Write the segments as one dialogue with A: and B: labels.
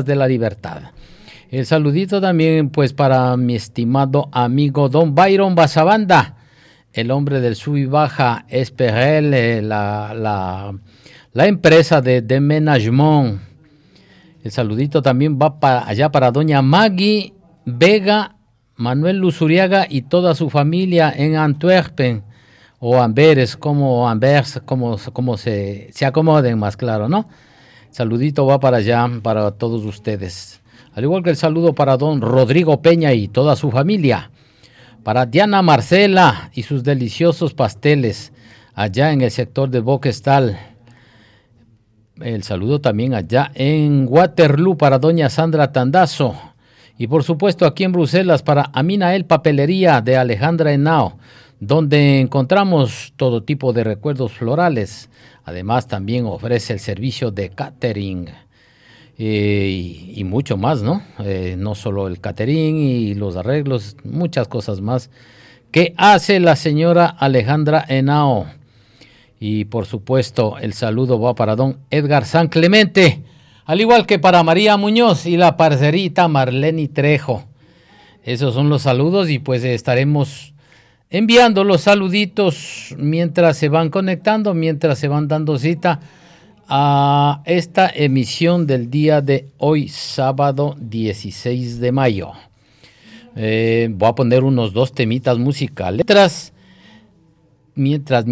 A: de la Libertad. El saludito también pues para mi estimado amigo Don Byron Basabanda, el hombre del sub y baja Esperel, la empresa de management. El saludito también va allá para doña Maggie Vega, Manuel Luzuriaga y toda su familia en Antwerpen o Amberes, como se acomoden más claro, ¿no? Saludito va para allá, para todos ustedes. Al igual que el saludo para don Rodrigo Peña y toda su familia. Para Diana Marcela y sus deliciosos pasteles allá en el sector de Boquestal. El saludo también allá en Waterloo para doña Sandra Tandazo. Y por supuesto aquí en Bruselas para Aminael Papelería de Alejandra Henao, donde encontramos todo tipo de recuerdos florales. Además también ofrece el servicio de catering y mucho más, ¿no? No solo el catering y los arreglos, muchas cosas más que hace la señora Alejandra Henao. Y por supuesto el saludo va para don Edgar San Clemente, al igual que para María Muñoz y la parcerita Marlene Trejo. Esos son los saludos y pues estaremos enviando los saluditos mientras se van conectando, mientras se van dando cita a esta emisión del día de hoy, sábado 16 de mayo. Voy a poner unos 2 temitas musicales. Mientras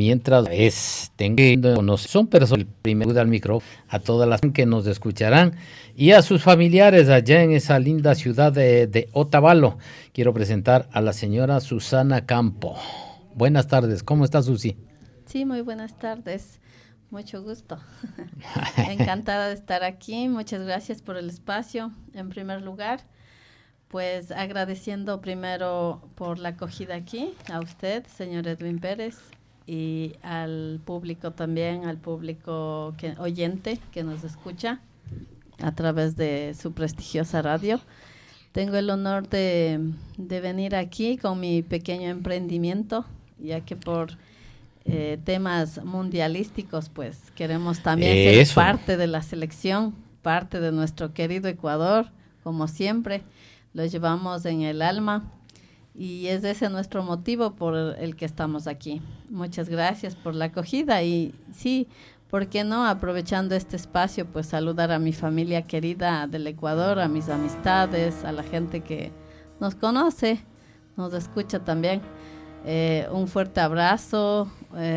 A: son personas, el primero al micrófono a todas las que nos escucharán y a sus familiares allá en esa linda ciudad de Otavalo. Quiero presentar a la señora Susana Campo. Buenas tardes, ¿cómo está Susi?
B: Sí, muy buenas tardes, mucho gusto. Encantada de estar aquí, muchas gracias por el espacio. En primer lugar, pues agradeciendo primero por la acogida aquí, a usted, señor Edwin Pérez, y al público también, al público oyente que nos escucha a través de su prestigiosa radio. Tengo el honor de venir aquí con mi pequeño emprendimiento, ya que por temas mundialísticos, pues queremos también ser parte de la selección, parte de nuestro querido Ecuador, como siempre. Lo llevamos en el alma y es ese nuestro motivo por el que estamos aquí. Muchas gracias por la acogida y sí, ¿por qué no? Aprovechando este espacio, pues saludar a mi familia querida del Ecuador, a mis amistades, a la gente que nos conoce, nos escucha también. Un fuerte abrazo,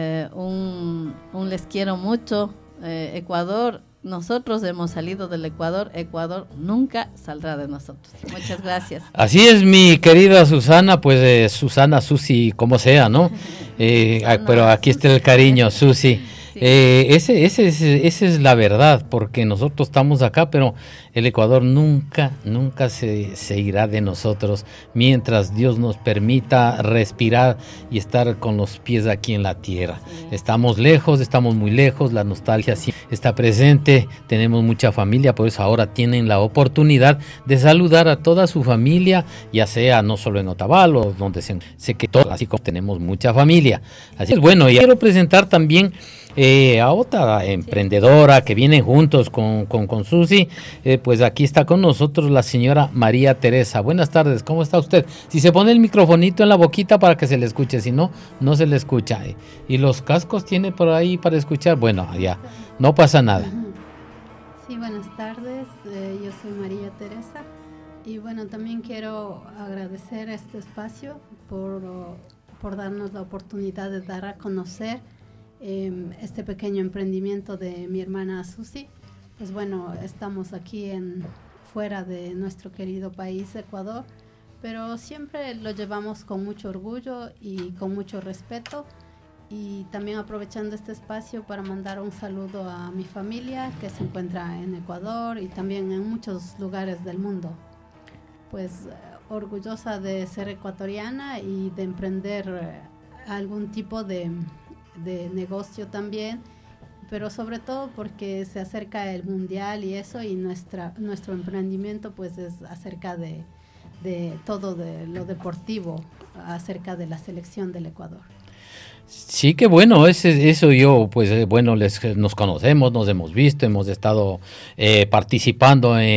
B: un les quiero mucho. Ecuador, nosotros hemos salido del Ecuador, Ecuador nunca saldrá de nosotros. Muchas gracias.
A: Así es, mi querida Susana, pues Susana, Susi, como sea, ¿no? Pero aquí está el cariño, Susi. Sí. Esa es la verdad, porque nosotros estamos acá, pero el Ecuador nunca se irá de nosotros mientras Dios nos permita respirar y estar con los pies aquí en la tierra. Sí. Estamos muy lejos, la nostalgia sí está presente, tenemos mucha familia, por eso ahora tienen la oportunidad de saludar a toda su familia, ya sea no solo en Otavalo, donde sé que todos, así como tenemos mucha familia. Así es, bueno, y quiero presentar también a otra emprendedora que viene juntos con Susi, pues aquí está con nosotros la señora María Teresa. Buenas tardes, ¿cómo está usted? Si se pone el microfonito en la boquita para que se le escuche, si no, no se le escucha. ¿Y los cascos tiene por ahí para escuchar? Bueno, ya, no pasa nada.
C: Sí, buenas tardes, yo soy María Teresa y bueno, también quiero agradecer este espacio por darnos la oportunidad de dar a conocer este pequeño emprendimiento de mi hermana Susi. Pues bueno, estamos aquí fuera de nuestro querido país, Ecuador, pero siempre lo llevamos con mucho orgullo y con mucho respeto, y también aprovechando este espacio para mandar un saludo a mi familia que se encuentra en Ecuador y también en muchos lugares del mundo. Pues orgullosa de ser ecuatoriana y de emprender algún tipo de negocio también, pero sobre todo porque se acerca el mundial y eso, y nuestro emprendimiento pues es acerca de todo de lo deportivo, acerca de la selección del Ecuador.
A: Sí, que bueno, eso yo, pues bueno, nos conocemos, nos hemos visto, hemos estado participando en